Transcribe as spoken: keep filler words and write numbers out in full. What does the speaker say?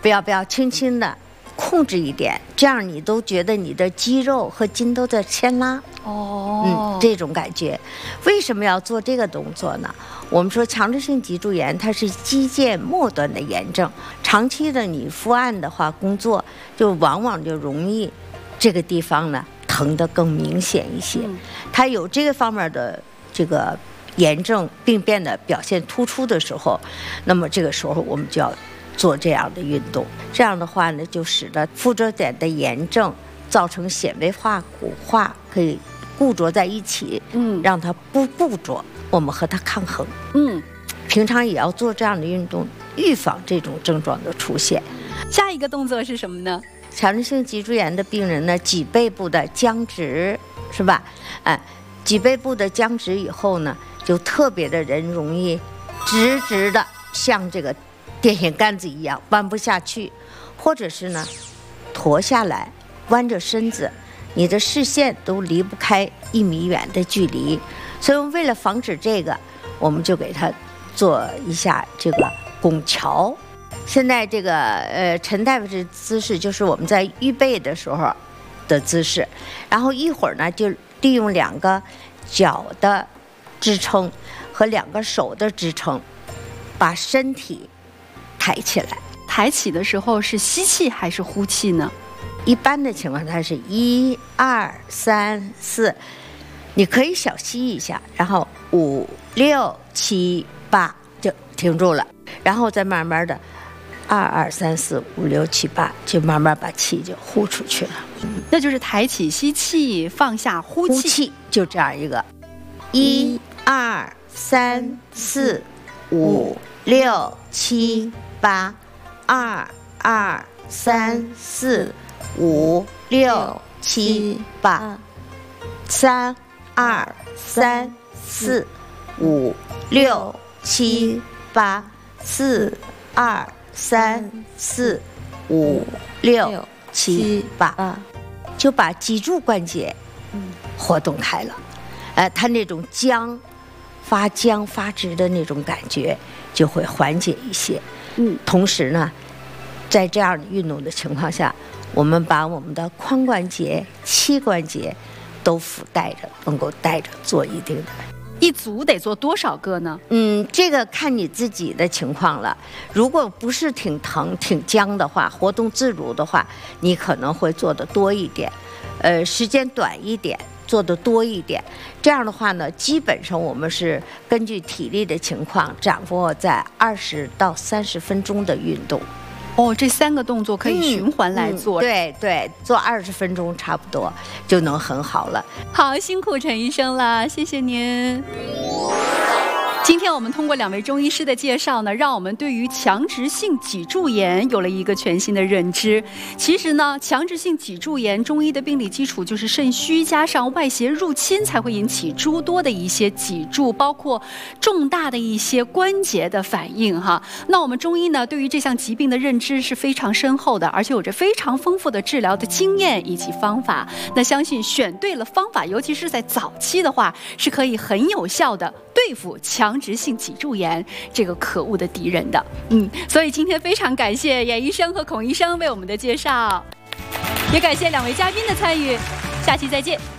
不要不要，轻轻的。控制一点，这样你都觉得你的肌肉和筋都在牵拉。 哦， 嗯，这种感觉。为什么要做这个动作呢？我们说强直性脊柱炎它是肌腱末端的炎症，长期的你伏案的话，工作就往往就容易这个地方呢疼得更明显一些。 嗯、 它有这个方面的这个炎症病变的表现突出的时候，那么这个时候我们就要做这样的运动，这样的话呢，就使得附着点的炎症造成纤维化、骨化，可以固着在一起， 嗯， 让它不固着，我们和它抗衡。 嗯， 平常也要做这样的运动，预防这种症状的出现。 下一个动作是什么呢？ 强直性脊柱炎的病人呢，脊背部的僵直，是吧？哎，脊背部的僵直以后呢，就特别的人容易直直的像这个电线杆子一样弯不下去，或者是呢驼下来弯着身子，你的视线都离不开一米远的距离。所以为了防止这个，我们就给他做一下这个拱桥。现在这个呃陈大夫这姿势就是我们在预备的时候的姿势，然后一会儿呢就利用两个脚的支撑和两个手的支撑，把身体抬起来。 抬起的时候是吸气还是呼气呢？ 一般的情况它是一二三四，你可以小吸一下，然后五六七八就停住了，然后再慢慢的二二三四五六七八，就慢慢把气就呼出去了。 那就是抬起吸气，放下呼气， 呼气就这样一个，一二三四五六七八，二二三四五六七八，三二三四五六七八，四二三四五六七八，就把脊柱关节活动开了。呃，它那种僵、发僵、发直的那种感觉就会缓解一些。 嗯， 同时呢，在这样的运动的情况下，我们把我们的髋关节、膝关节都附带着，能够带着做一定的。 一组得做多少个呢？ 嗯，这个看你自己的情况了。如果不是挺疼、挺僵的话，活动自如的话，你可能会做的多一点。呃，时间短一点，做的多一点。这样的话呢，基本上我们是根据体力的情况，掌握在二十到三十分钟的运动。 哦，这三个动作可以循环来做。 嗯嗯、对对，做二十分钟差不多就能很好了。 好，辛苦陈医生了，谢谢您。今天我们通过两位中医师的介绍呢，让我们对于强直性脊柱炎有了一个全新的认知。其实呢，强直性脊柱炎中医的病理基础就是肾虚加上外邪入侵，才会引起诸多的一些脊柱，包括重大的一些关节的反应哈。那我们中医呢，对于这项疾病的认知是非常深厚的，而且有着非常丰富的治疗的经验以及方法。那相信选对了方法，尤其是在早期的话，是可以很有效的对付强直性脊柱炎这个可恶的敌人的。嗯，所以今天非常感谢严医生和孔医生为我们的介绍，也感谢两位嘉宾的参与，下期再见。